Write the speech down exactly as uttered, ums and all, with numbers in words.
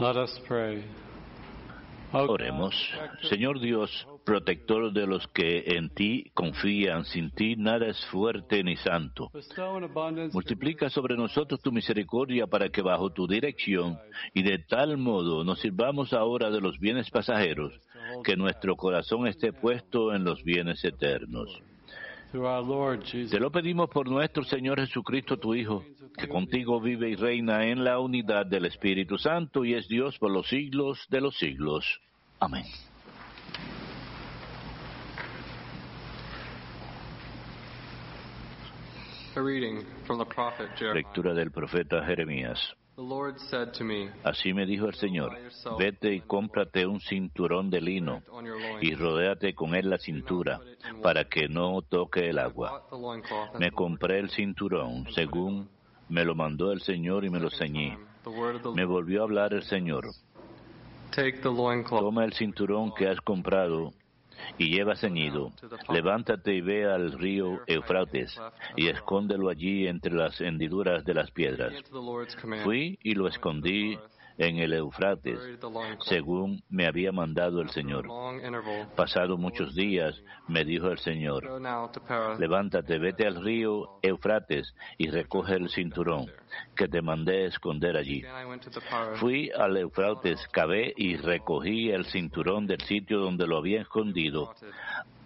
Let us pray. Oremos. Señor Dios, protector de los que en ti confían, sin ti nada es fuerte ni santo. Multiplica sobre nosotros tu misericordia para que bajo tu dirección y de tal modo nos sirvamos ahora de los bienes pasajeros, que nuestro corazón esté puesto en los bienes eternos. Te lo pedimos por nuestro Señor Jesucristo, tu Hijo, que contigo vive y reina en la unidad del Espíritu Santo y es Dios por los siglos de los siglos. Amén. Lectura del profeta Jeremías. Así me dijo el Señor: vete y cómprate un cinturón de lino y rodéate con él la cintura, para que no toque el agua. Me compré el cinturón según me lo mandó el Señor y me lo ceñí. Me volvió a hablar el Señor: toma el cinturón que has comprado y lleva ceñido, levántate y ve al río Eufrates, y escóndelo allí entre las hendiduras de las piedras. Fui y lo escondí en el Eufrates, según me había mandado el Señor. Pasado muchos días, me dijo el Señor: levántate, vete al río Eufrates y recoge el cinturón que te mandé esconder allí. Fui al Eufrates, cavé y recogí el cinturón del sitio donde lo había escondido,